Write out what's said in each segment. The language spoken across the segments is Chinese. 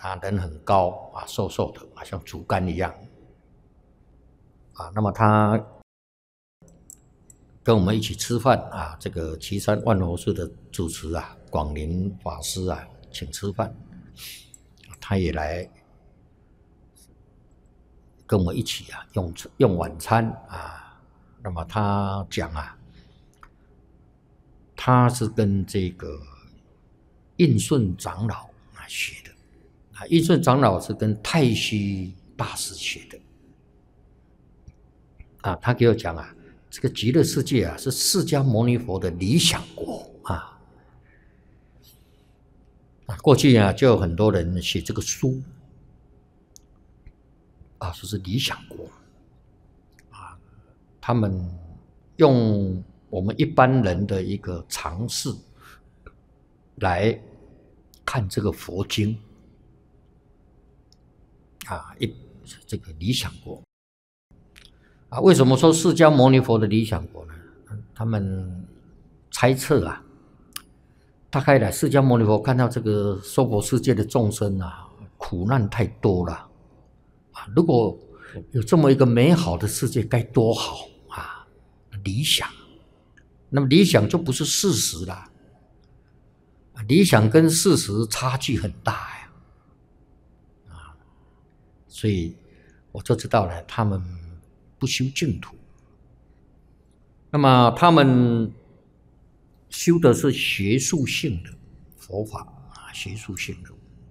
他人很高啊，瘦瘦的啊，像竹竿一样啊。那么他跟我们一起吃饭啊，这个岐山万佛寺的主持啊，广林法师啊，请吃饭，他也来跟我们一起啊，用晚餐啊。那么他讲啊，他是跟这个印顺长老啊学的啊，印顺长老是跟太虚大师学的啊。他给我讲啊，这个极乐世界啊，是释迦牟尼佛的理想国啊。过去啊，就有很多人写这个书啊，说是理想国啊，他们用我们一般人的一个常识来看这个佛经啊，这个理想国啊。为什么说释迦牟尼佛的理想国呢？他们猜测啊，大概呢，释迦牟尼佛看到这个娑婆世界的众生啊，苦难太多了啊，如果有这么一个美好的世界该多好啊！理想，那么理想就不是事实了，理想跟事实差距很大呀，所以我就知道了，他们不修净土，那么他们修的是学术性的佛法啊，学术性的。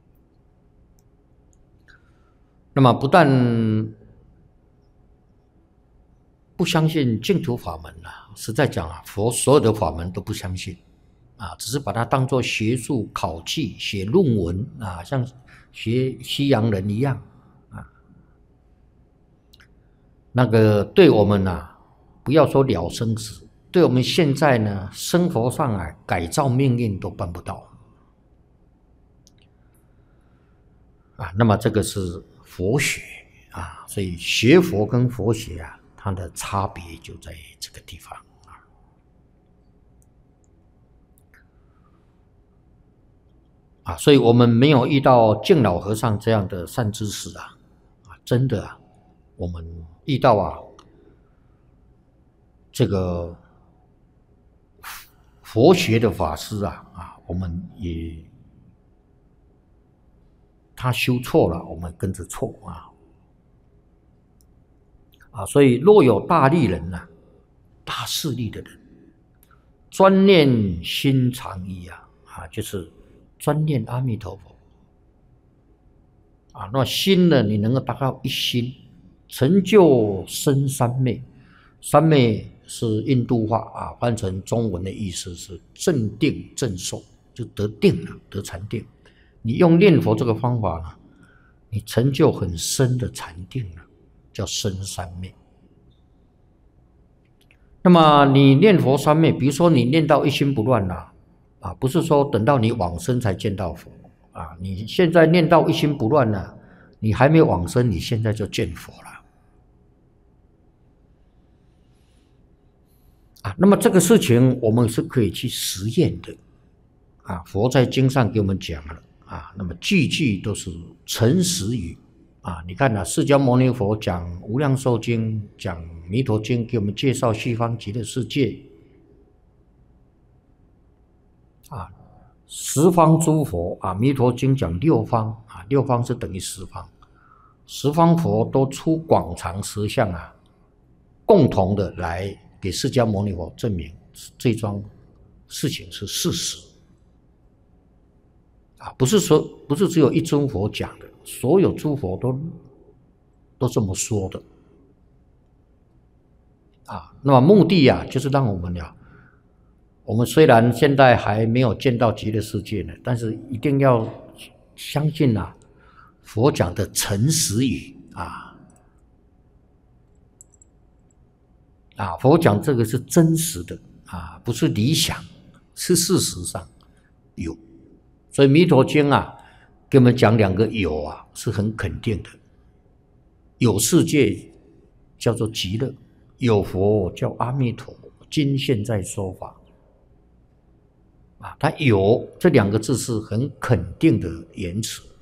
那么不但不相信净土法门啊，实在讲啊，佛所有的法门都不相信啊，只是把它当作学术考据、写论文啊，像学西洋人一样啊。那个对我们啊，不要说了生死，对我们现在呢，生活上啊，改造命运都办不到啊。那么这个是佛学啊，所以学佛跟佛学啊，它的差别就在这个地方啊。所以我们没有遇到净老和尚这样的善知识啊，真的啊，我们遇到啊，这个佛学的法师啊，我们也他修错了，我们跟着错啊。所以若有大力人啊，大势力的人，专念心常一啊，就是专念阿弥陀佛啊。那心呢，你能够达到一心，成就生三昧。三昧是印度话啊，翻成中文的意思是正定正受，就得定了，得禅定。你用念佛这个方法呢，你成就很深的禅定了，叫生三昧。那么你念佛三昧，比如说你念到一心不乱了啊，不是说等到你往生才见到佛啊，你现在念到一心不乱了，你还没往生，你现在就见佛了啊。那么这个事情我们是可以去实验的啊，佛在经上给我们讲了啊，那么句句都是诚实语啊。你看释迦牟尼佛讲《无量寿经》，讲《弥陀经》，给我们介绍西方极乐世界啊，十方诸佛啊，《弥陀经》讲六方啊，六方是等于十方，十方佛都出广长十相啊，共同的来给释迦牟尼佛证明这桩事情是事实啊，不是只有一尊佛讲的，所有诸佛都这么说的啊。那么目的啊，就是让我们我们虽然现在还没有见到极乐世界呢，但是一定要相信佛讲的诚实语佛讲这个是真实的不是理想，是事实上有。所以弥陀经给我们讲两个有是很肯定的。有世界叫做极乐，有佛叫阿弥陀，今现在说法它有这两个字是很肯定的言辞